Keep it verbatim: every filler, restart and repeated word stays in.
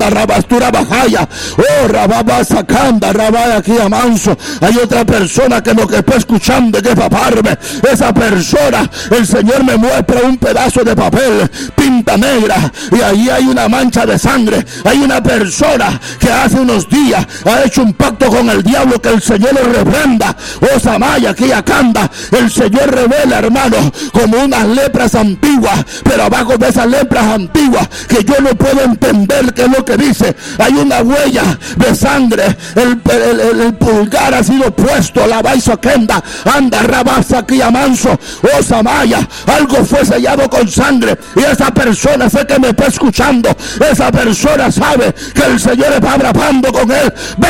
rabastura bajaya, oh rababa sacanda, rabaya aquí a manso. Hay otra persona que lo que está escuchando que paparme, esa persona, el Señor me muestra un pedazo de papel, tinta negra, y ahí hay una mancha de sangre. Hay una persona que hace unos días ha hecho un pacto con el diablo, que el Señor le reprenda. Oh Samaya, aquí acanda, el Señor revela, hermano, como unas lepras antiguas, pero abajo de esas lepras antiguas que yo no puedo entender qué es lo que dice, hay una huella de sangre. El, el, el, el pulgar ha sido puesto, la baisa kenda, anda rabasa aquí a manso. Oh Samaya, algo fue sellado con sangre, y esa persona sé que me está escuchando. Esa persona sabe que el Señor está hablando con él. Ve